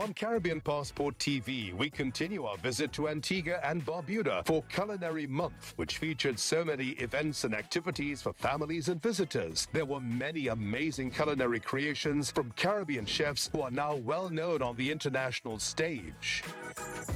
From Caribbean Passport TV, we continue our visit to Antigua and Barbuda for Culinary Month, which featured so many events and activities for families and visitors. There were many amazing culinary creations from Caribbean chefs who are now well known on the international stage.